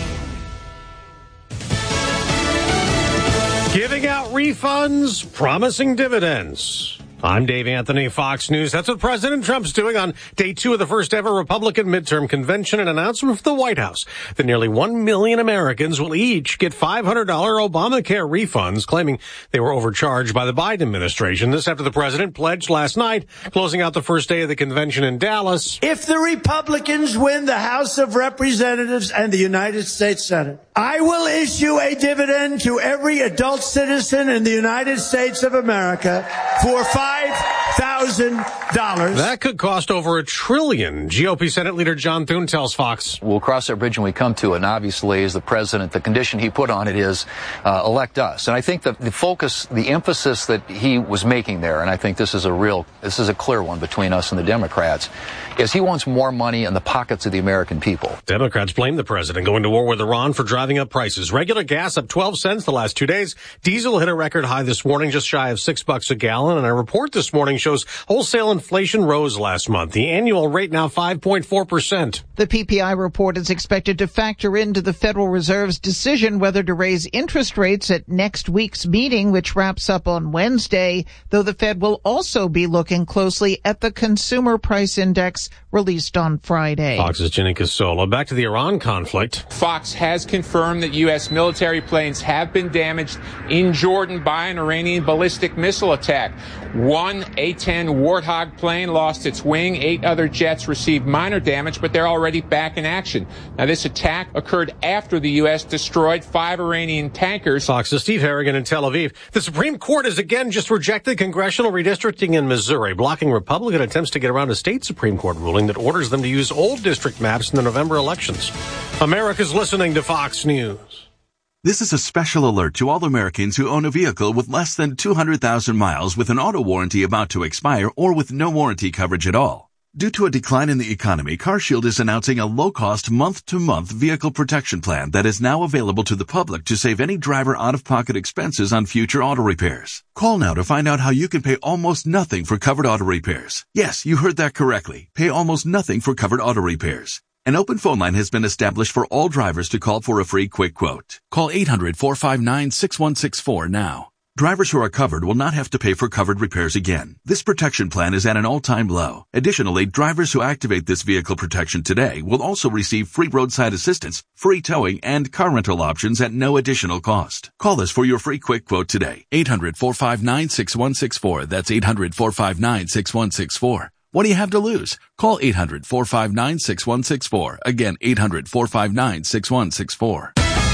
Giving out refunds, promising dividends. I'm Dave Anthony, Fox News. That's what President Trump's doing on day two of the first ever Republican midterm convention. An announcement from the White House that nearly one million Americans will each get five hundred dollars Obamacare refunds, claiming they were overcharged by the Biden administration. This after the president pledged last night, closing out the first day of the convention in Dallas. If the Republicans win the House of Representatives and the United States Senate, I will issue a dividend to every adult citizen in the United States of America for five thousand dollars. That could cost over a trillion. G O P Senate Leader John Thune tells Fox. We'll cross that bridge when we come to it. And obviously, as the president, the condition he put on it is uh, elect us. And I think that the focus, the emphasis that he was making there, and I think this is a real, this is a clear one between us and the Democrats, is he wants more money in the pockets of the American people. Democrats blame the president going to war with Iran for driving up prices. Regular gas up twelve cents the last two days. Diesel hit a record high this morning, just shy of six bucks a gallon. And a report this morning shows wholesale inflation rose last month. The annual rate now five point four percent. The P P I report is expected to factor into the Federal Reserve's decision whether to raise interest rates at next week's meeting, which wraps up on Wednesday, though the Fed will also be looking closely at the Consumer Price Index released on Friday. Fox's Jenny Casola. Back to the Iran conflict. Fox has confirmed that U S military planes have been damaged in Jordan by an Iranian ballistic missile attack. One A ten Warthog plane lost its wing. Eight other jets received minor damage, but they're already back in action. Now, this attack occurred after the U S destroyed five Iranian tankers. Fox's Steve Harrigan in Tel Aviv. The Supreme Court has again just rejected congressional redistricting in Missouri, blocking Republican attempts to get around a state Supreme Court ruling that orders them to use old district maps in the November elections. America's listening to Fox News. This is a special alert to all Americans who own a vehicle with less than two hundred thousand miles with an auto warranty about to expire or with no warranty coverage at all. Due to a decline in the economy, CarShield is announcing a low-cost month-to-month vehicle protection plan that is now available to the public to save any driver out-of-pocket expenses on future auto repairs. Call now to find out how you can pay almost nothing for covered auto repairs. Yes, you heard that correctly. Pay almost nothing for covered auto repairs. An open phone line has been established for all drivers to call for a free quick quote. Call eight hundred, four five nine, six one six four now. Drivers who are covered will not have to pay for covered repairs again. This protection plan is at an all-time low. Additionally, drivers who activate this vehicle protection today will also receive free roadside assistance, free towing, and car rental options at no additional cost. Call us for your free quick quote today. eight hundred, four five nine, six one six four. That's eight hundred, four five nine, six one six four. What do you have to lose? Call eight hundred, four five nine, six one six four. Again, eight hundred, four five nine, six one six four.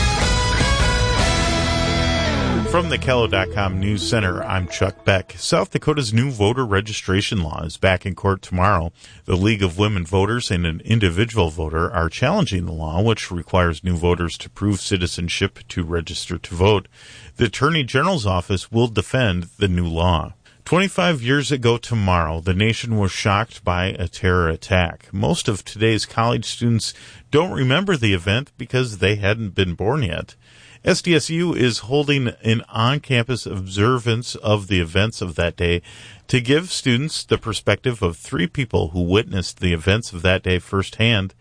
From the Kello dot com News Center, I'm Chuck Beck. South Dakota's new voter registration law is back in court tomorrow. The League of Women Voters and an individual voter are challenging the law, which requires new voters to prove citizenship to register to vote. The Attorney General's office will defend the new law. twenty-five years ago tomorrow, the nation was shocked by a terror attack. Most of today's college students don't remember the event because they hadn't been born yet. S D S U is holding an on-campus observance of the events of that day to give students the perspective of three people who witnessed the events of that day firsthand.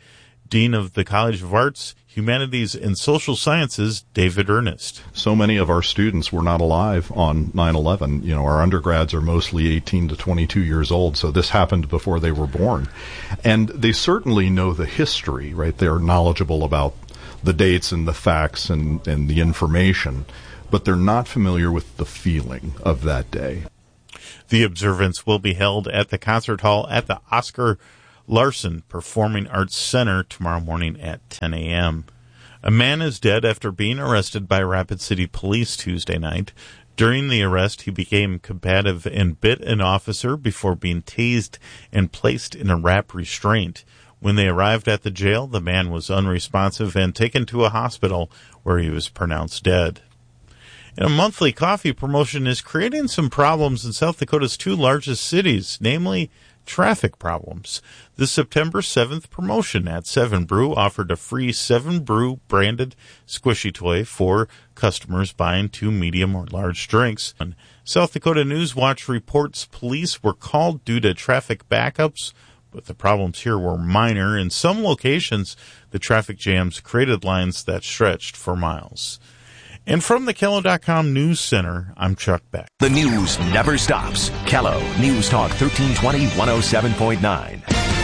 Dean of the College of Arts, Humanities, and Social Sciences, David Ernest. So many of our students were not alive on nine eleven. You know, our undergrads are mostly eighteen to twenty-two years old, so this happened before they were born. And they certainly know the history, right? They're knowledgeable about the dates and the facts and, and the information, but they're not familiar with the feeling of that day. The observance will be held at the concert hall at the Oscar Larson Performing Arts Center tomorrow morning at ten a.m. A man is dead after being arrested by Rapid City Police Tuesday night. During the arrest, he became combative and bit an officer before being tased and placed in a wrap restraint. When they arrived at the jail, the man was unresponsive and taken to a hospital where he was pronounced dead. And a monthly coffee promotion is creating some problems in South Dakota's two largest cities, namely traffic problems. The September seventh promotion at Seven Brew offered a free Seven Brew branded squishy toy for customers buying two medium or large drinks. South Dakota News Watch reports police were called due to traffic backups, but the problems here were minor. In some locations, the traffic jams created lines that stretched for miles. And from the Kello dot com News Center, I'm Chuck Beck. The news never stops. Kello News Talk thirteen twenty, one oh seven point nine.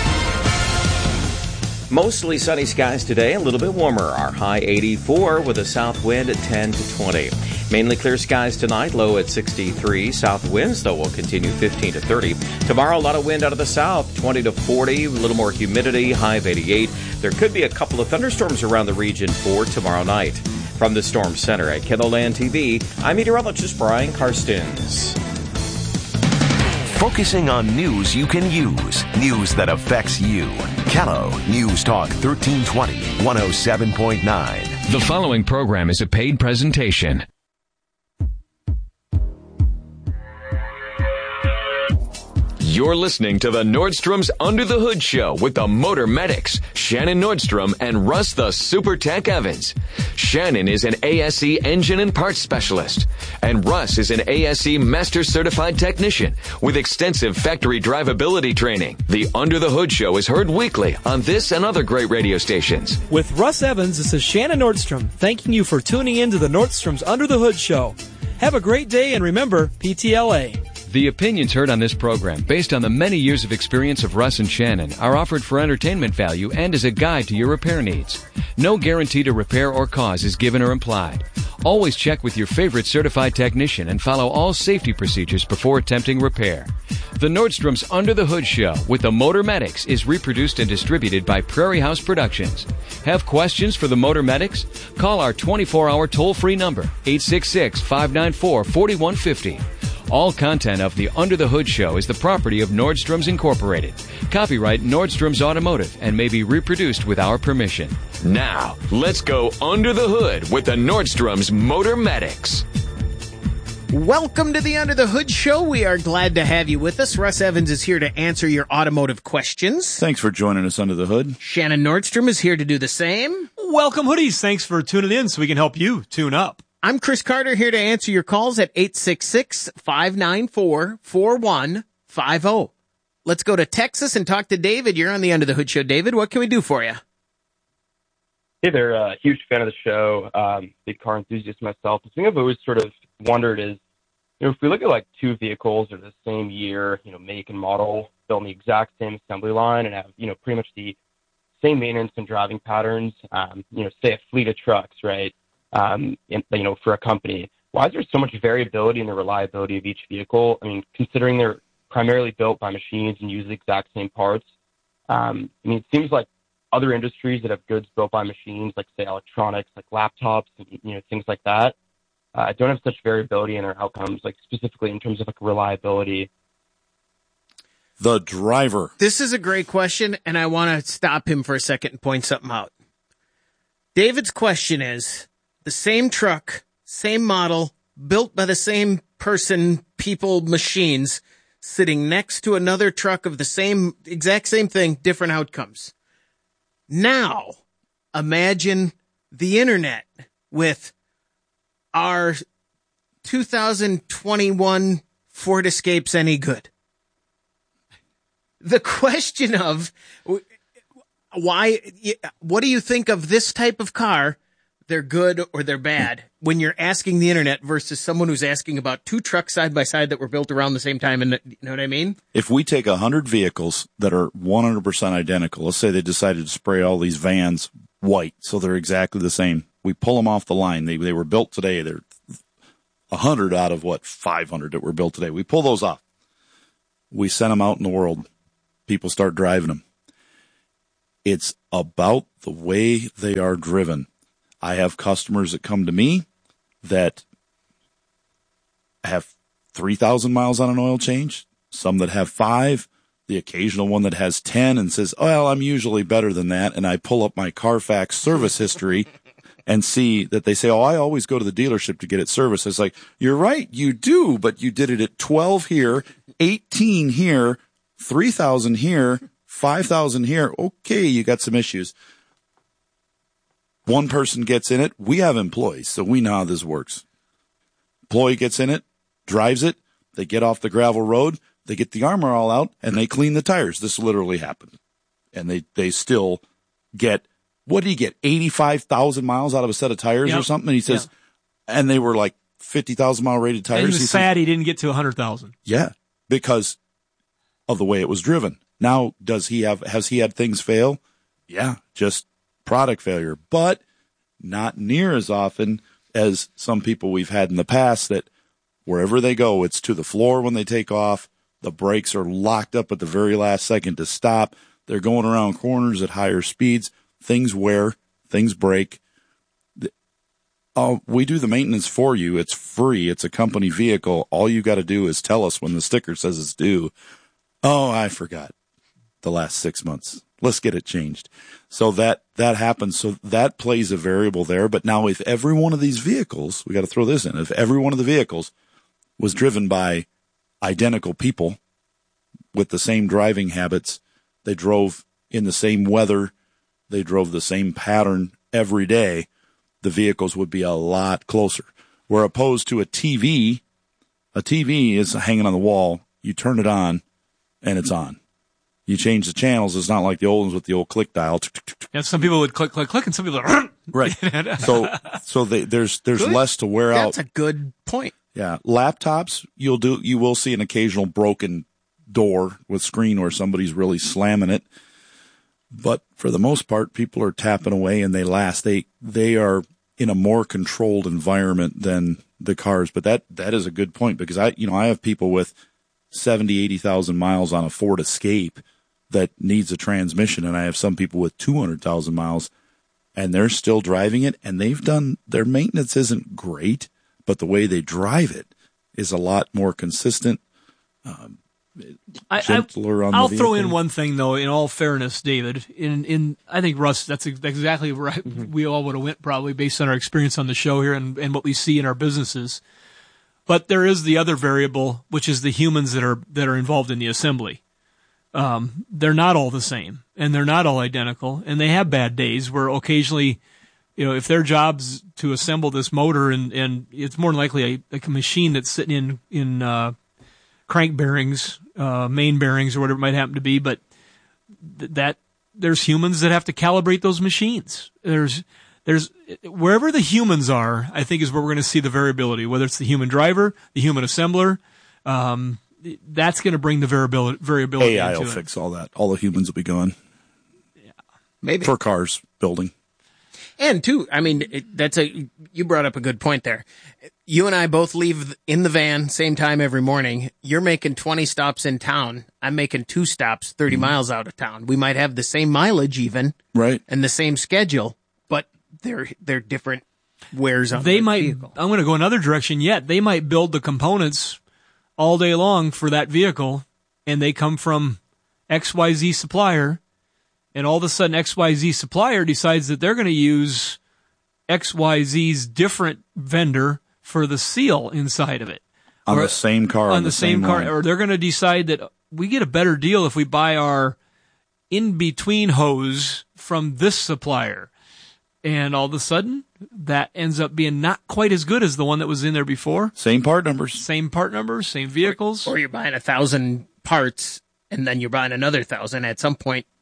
Mostly sunny skies today, a little bit warmer. Our high eighty-four with a south wind at ten to twenty. Mainly clear skies tonight, low at sixty-three. South winds, though, will continue fifteen to thirty. Tomorrow, a lot of wind out of the south, twenty to forty. A little more humidity, high of eighty-eight. There could be a couple of thunderstorms around the region for tomorrow night. From the Storm Center at KENOLAND T V, I'm meteorologist Brian Karstens. Focusing on news you can use. News that affects you. Kello News Talk thirteen twenty, one oh seven point nine. The following program is a paid presentation. You're listening to the Nordstrom's Under the Hood Show with the Motor Medics, Shannon Nordstrom and Russ the Super Tech Evans. Shannon is an A S E engine and parts specialist, and Russ is an A S E Master Certified Technician with extensive factory drivability training. The Under the Hood Show is heard weekly on this and other great radio stations. With Russ Evans, this is Shannon Nordstrom, thanking you for tuning in to the Nordstrom's Under the Hood Show. Have a great day, and remember, P T L A. The opinions heard on this program, based on the many years of experience of Russ and Shannon, are offered for entertainment value and as a guide to your repair needs. No guarantee to repair or cause is given or implied. Always check with your favorite certified technician and follow all safety procedures before attempting repair. The Nordstrom's Under the Hood Show with the Motor Medics is reproduced and distributed by Prairie House Productions. Have questions for the Motor Medics? Call our twenty-four hour toll-free number, eight six six, five nine four, four one five zero. All content of the Under the Hood Show is the property of Nordstrom's Incorporated. Copyright Nordstrom's Automotive and may be reproduced with our permission. Now, let's go under the hood with the Nordstrom's Motor Medics. Welcome to the Under the Hood Show. We are glad to have you with us. Russ Evans is here to answer your automotive questions. Thanks for joining us under the hood. Shannon Nordstrom is here to do the same. Welcome, hoodies. Thanks for tuning in so we can help you tune up. I'm Chris Carter, here to answer your calls at eight six six, five nine four, four one five zero. Let's go to Texas and talk to David. You're on the Under the Hood Show. David, what can we do for you? Hey there, uh, huge fan of the show, um, big car enthusiast myself. The thing I've always sort of wondered is, you know, if we look at like two vehicles that are the same year, you know, make and model, built on the exact same assembly line and have, you know, pretty much the same maintenance and driving patterns, um, you know, say a fleet of trucks, right? Um, in, you know, for a company, why is there so much variability in the reliability of each vehicle? I mean, considering they're primarily built by machines and use the exact same parts. Um, I mean, it seems like other industries that have goods built by machines, like say electronics, like laptops, and, you know, things like that, uh, don't have such variability in their outcomes, like specifically in terms of like reliability. The driver. This is a great question, and I want to stop him for a second and point something out. David's question is, the same truck, same model, built by the same person, people, machines, sitting next to another truck of the same, exact same thing, different outcomes. Now, imagine the internet with our two thousand twenty-one Ford Escapes any good? The question of why, what do you think of this type of car? They're good or they're bad when you're asking the internet versus someone who's asking about two trucks side by side that were built around the same time. And you know what I mean? If we take a hundred vehicles that are one hundred percent identical, let's say they decided to spray all these vans white, so they're exactly the same. We pull them off the line. They, they were built today. They're a hundred out of what, five hundred that were built today. We pull those off. We send them out in the world. People start driving them. It's about the way they are driven. I have customers that come to me that have three thousand miles on an oil change, some that have five, the occasional one that has ten and says, oh, well, I'm usually better than that. And I pull up my Carfax service history and see that they say, oh, I always go to the dealership to get it serviced. It's like, you're right, you do, but you did it at twelve here, eighteen here, three thousand here, five thousand here. Okay, you got some issues. One person gets in it. We have employees, so we know how this works. Employee gets in it, drives it. They get off the gravel road. They get the armor all out, and they clean the tires. This literally happened. And they, they still get, what did he get, eighty-five thousand miles out of a set of tires yep. or something? And he says, yep. and they were like fifty thousand mile rated tires. And he was he sad says, he didn't get to one hundred thousand. Yeah, because of the way it was driven. Now, does he have, has he had things fail? Yeah, just product failure, but not near as often as some people we've had in the past that wherever they go, it's to the floor when they take off. The brakes are locked up at the very last second to stop. They're going around corners at higher speeds. Things wear, things break. Oh, we do the maintenance for you. It's free. It's a company vehicle. All you got to do is tell us when the sticker says it's due. Oh, I forgot the last six months. Let's get it changed. So that, that happens. So that plays a variable there. But now if every one of these vehicles, we got to throw this in, if every one of the vehicles was driven by identical people with the same driving habits, they drove in the same weather, they drove the same pattern every day, the vehicles would be a lot closer. Where opposed to a T V, a T V is hanging on the wall. You turn it on and it's on. You change the channels. It's not like the old ones with the old click dial. Yeah, some people would click, click, click, and some people would, right. So, so they, there's there's good. less to wear That's out. That's a good point. Yeah, laptops. You'll do. You will see an occasional broken door with screen where somebody's really slamming it. But for the most part, people are tapping away and they last. They they are in a more controlled environment than the cars. But that that is a good point because I you know I have people with seventy, eighty thousand miles on a Ford Escape that needs a transmission, and I have some people with two hundred thousand miles, and they're still driving it, and they've done, their maintenance isn't great, but the way they drive it is a lot more consistent, um, gentler I, I, on I'll the throw vehicle. in one thing, though, in all fairness, David. In, in I think, Russ, that's exactly right. Mm-hmm. We all would have went probably based on our experience on the show here and, and what we see in our businesses. But there is the other variable, which is the humans that are that are involved in the assembly. Um, they're not all the same, and they're not all identical, and they have bad days where occasionally, you know, if their job's to assemble this motor, and, and it's more than likely a, like a machine that's sitting in in uh, crank bearings, uh, main bearings, or whatever it might happen to be, but th- that there's humans that have to calibrate those machines. There's There's wherever the humans are, I think is where we're going to see the variability, whether it's the human driver, the human assembler. Um, that's going to bring the variability. variability A I into will it. fix all that. All the humans will be gone. Yeah, maybe for cars building. And too, I mean, it, that's a you brought up a good point there. You and I both leave in the van same time every morning. You're making twenty stops in town. I'm making two stops thirty mm-hmm. miles out of town. We might have the same mileage even, right, and the same schedule, but they're they're different wears on they the might vehicle. I'm going to go another direction yet. They might build the components all day long for that vehicle, and they come from X Y Z supplier, and all of a sudden X Y Z supplier decides that they're going to use X Y Z's different vendor for the seal inside of it. On or, the same car. On, on the, the same, same car. line. Or they're going to decide that we get a better deal if we buy our in-between hose from this supplier. And all of a sudden, that ends up being not quite as good as the one that was in there before. Same part numbers. Same part numbers, same vehicles. Or, or you're buying a thousand parts, and then you're buying another thousand. At some point,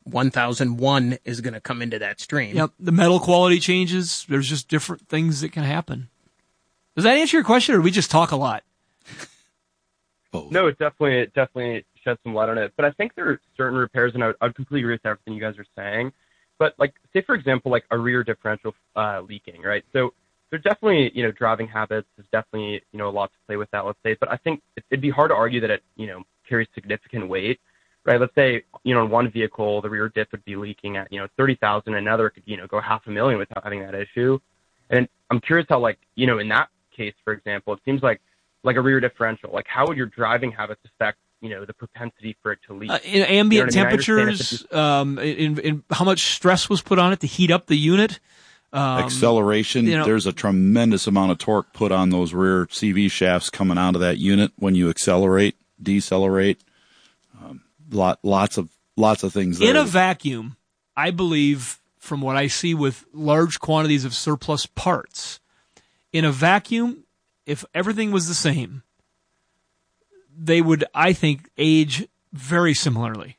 one thousand one is going to come into that stream. Yep. The metal quality changes. There's just different things that can happen. Does that answer your question, or do we just talk a lot? No, it definitely, it definitely sheds some light on it. But I think there are certain repairs, and I would, I would completely agree with everything you guys are saying. But like, say for example, like a rear differential uh, leaking, right? So there's definitely, you know, driving habits. There's definitely, you know, a lot to play with that, let's say. But I think it'd be hard to argue that it, you know, carries significant weight, right? Let's say, you know, in one vehicle, the rear diff would be leaking at, you know, thirty thousand. Another could, you know, go half a million without having that issue. And I'm curious how, like, you know, in that case, for example, it seems like, like a rear differential, like how would your driving habits affect, you know, the propensity for it to leak? Uh, in ambient you know I mean? temperatures, um, in, in how much stress was put on it to heat up the unit. Um, Acceleration. you know, There's a tremendous amount of torque put on those rear C V shafts coming out of that unit when you accelerate, decelerate. Um, lot, lots of lots of things there. In a vacuum, I believe, from what I see with large quantities of surplus parts, in a vacuum, if everything was the same, they would, I think, age very similarly.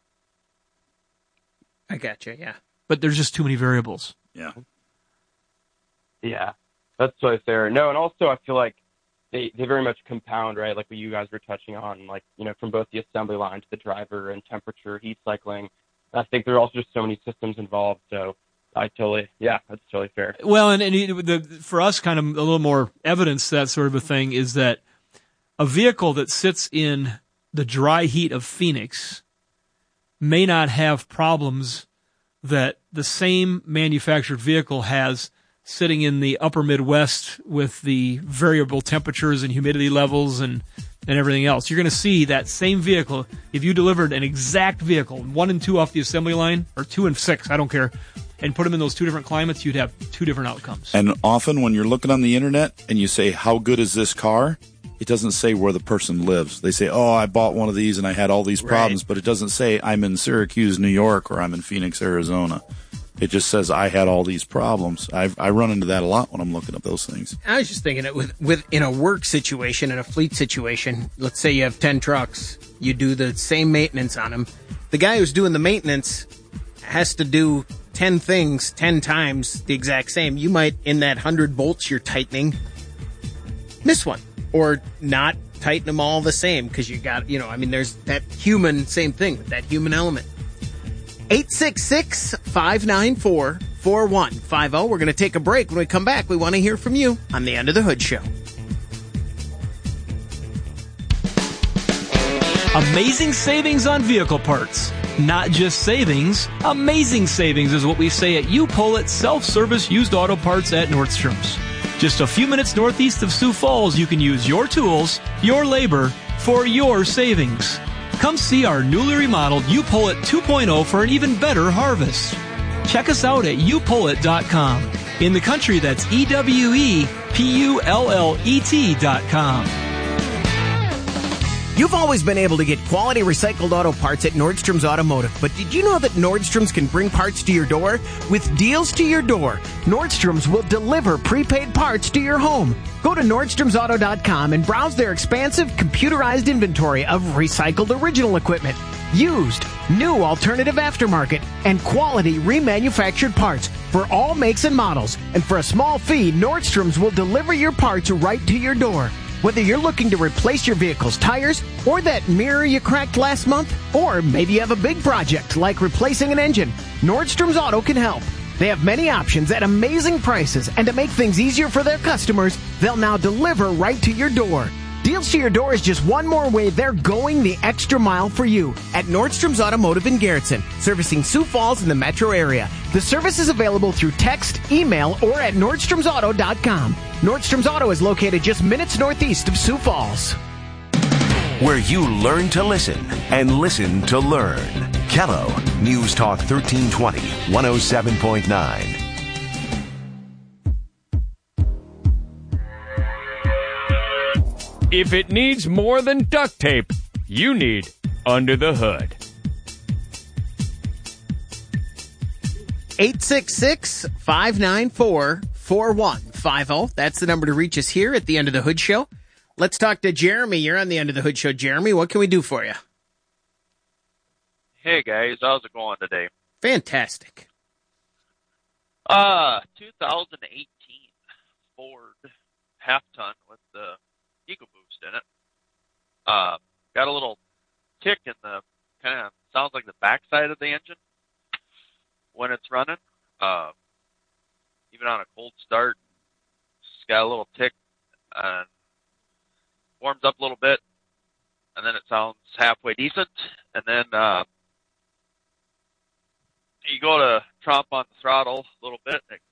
I gotcha, yeah. But there's just too many variables. Yeah. Yeah, that's totally fair. No, and also I feel like they, they very much compound, right? Like what you guys were touching on, like, you know, from both the assembly line to the driver and temperature, heat cycling. I think there are also just so many systems involved. So I totally, yeah, that's totally fair. Well, and, and the, for us, kind of a little more evidence, that sort of a thing, is that a vehicle that sits in the dry heat of Phoenix may not have problems that the same manufactured vehicle has sitting in the upper Midwest with the variable temperatures and humidity levels and, and everything else. You're going to see that same vehicle, if you delivered an exact vehicle, one and two off the assembly line, or two and six, I don't care, and put them in those two different climates, you'd have two different outcomes. And often when you're looking on the internet and you say, how good is this car? It doesn't say where the person lives. They say, oh, I bought one of these and I had all these problems, right. But it doesn't say I'm in Syracuse, New York, or I'm in Phoenix, Arizona. It just says I had all these problems. I've, I run into that a lot when I'm looking up those things. I was just thinking it with, with in a work situation, in a fleet situation, let's say you have ten trucks, you do the same maintenance on them. The guy who's doing the maintenance has to do ten things ten times the exact same. You might, in that one hundred bolts you're tightening, miss one. Or not tighten them all the same because you got, you know, I mean, there's that human, same thing with that human element. eight six six, five nine four, four one five zero. We're going to take a break. When we come back, we want to hear from you on the Under the Hood Show. Amazing savings on vehicle parts. Not just savings, amazing savings is what we say at U-Pull-It Self-Service Used Auto Parts at Nordstrom's. Just a few minutes northeast of Sioux Falls, you can use your tools, your labor, for your savings. Come see our newly remodeled U-Pull-It two point oh for an even better harvest. Check us out at U Pull It dot com. In the country, that's E W E P U L L E T dot com. You've always been able to get quality recycled auto parts at Nordstrom's Automotive, but did you know that Nordstrom's can bring parts to your door? With deals to your door, Nordstrom's will deliver prepaid parts to your home. Go to Nordstroms Auto dot com and browse their expansive computerized inventory of recycled original equipment, used, new alternative aftermarket, and quality remanufactured parts for all makes and models. And for a small fee, Nordstrom's will deliver your parts right to your door. Whether you're looking to replace your vehicle's tires, or that mirror you cracked last month, or maybe you have a big project like replacing an engine, Nordstrom's Auto can help. They have many options at amazing prices, and to make things easier for their customers, they'll now deliver right to your door. Deals to your door is just one more way they're going the extra mile for you at Nordstrom's Automotive in Garrettson, servicing Sioux Falls in the metro area. The service is available through text, email, or at Nordstroms Auto dot com. Nordstrom's Auto is located just minutes northeast of Sioux Falls. Where you learn to listen and listen to learn. Kello, News Talk thirteen twenty, one oh seven point nine. If it needs more than duct tape, you need Under the Hood. eight six six, five nine four, four one five zero. That's the number to reach us here at the End of the Hood Show. Let's talk to Jeremy. You're on the End of the Hood Show. Jeremy, what can we do for you? Hey guys, how's it going today? Fantastic. Uh, two thousand eighteen Ford half ton with the EcoBoost in it. Uh, got a little tick in the kind of sounds like the backside of the engine when it's running. Uh, even on a cold start, it's got a little tick and warms up a little bit, and then it sounds halfway decent, and then uh, you go to tromp on the throttle a little bit, and it